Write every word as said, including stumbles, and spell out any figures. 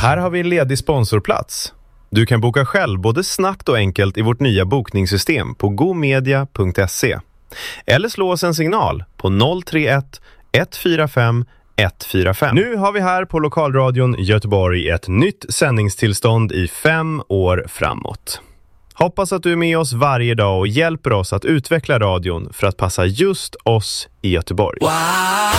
Här har vi en ledig sponsorplats. Du kan boka själv både snabbt och enkelt i vårt nya bokningssystem på gomedia punkt se. Eller slå oss en signal på noll tre ett ett fyra fem ett fyra fem. Nu har vi här på Lokalradion Göteborg ett nytt sändningstillstånd i fem år framåt. Hoppas att du är med oss varje dag och hjälper oss att utveckla radion för att passa just oss i Göteborg. Wow.